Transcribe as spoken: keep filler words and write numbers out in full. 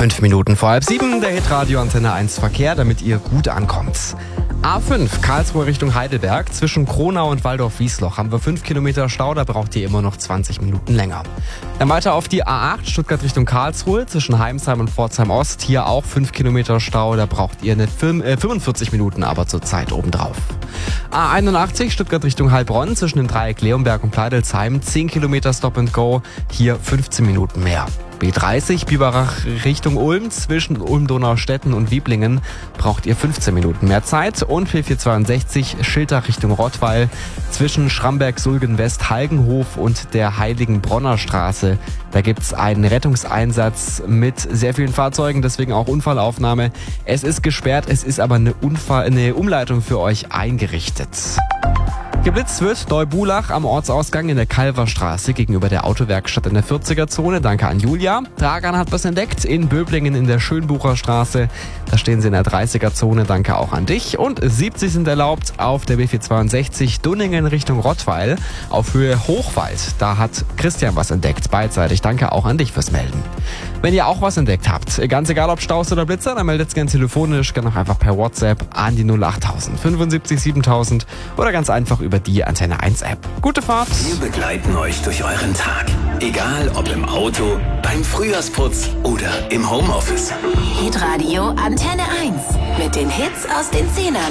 Fünf Minuten vor halb sieben, der Hitradio Antenne eins Verkehr, damit ihr gut ankommt. A fünf, Karlsruhe Richtung Heidelberg. Zwischen Kronau und Waldorf-Wiesloch haben wir fünf Kilometer Stau, da braucht ihr immer noch zwanzig Minuten länger. Dann weiter auf die A acht, Stuttgart Richtung Karlsruhe. Zwischen Heimsheim und Pforzheim Ost, hier auch fünf Kilometer Stau, da braucht ihr eine fünfundvierzig Minuten aber zurzeit obendrauf. A einundachtzig, Stuttgart Richtung Heilbronn. Zwischen dem Dreieck Leonberg und Pleidelsheim zehn Kilometer Stop and Go, hier fünfzehn Minuten mehr. B dreißig, Biberach Richtung Ulm, zwischen Ulm-Donaustetten und Wieblingen braucht ihr fünfzehn Minuten mehr Zeit. Und P vierhundertzweiundsechzig, Schiltach Richtung Rottweil, zwischen Schramberg, Sulgen West, Halgenhof und der Heiligenbronner Straße. Da gibt's einen Rettungseinsatz mit sehr vielen Fahrzeugen, deswegen auch Unfallaufnahme. Es ist gesperrt, es ist aber eine, Unfall, eine Umleitung für euch eingerichtet. Geblitzt wird Neubulach am Ortsausgang in der Kalverstraße gegenüber der Autowerkstatt in der vierziger-Zone. Danke an Julia. Dragan hat was entdeckt in Böblingen in der Schönbucher Straße. Da stehen sie in der dreißiger-Zone. Danke auch an dich. Und siebzig sind erlaubt auf der B vierhundertzweiundsechzig Dunningen Richtung Rottweil auf Höhe Hochwald. Da hat Christian was entdeckt, beidseitig. Danke auch an dich fürs Melden. Wenn ihr auch was entdeckt habt, ganz egal ob Staus oder Blitzer, dann meldet es gerne telefonisch, gerne auch einfach per WhatsApp an die null achttausend fünfundsiebzig siebentausend oder ganz einfach über die Antenne eins App. Gute Fahrt! Wir begleiten euch durch euren Tag. Egal ob im Auto, beim Frühjahrsputz oder im Homeoffice. Hitradio Antenne eins mit den Hits aus den Zehnern.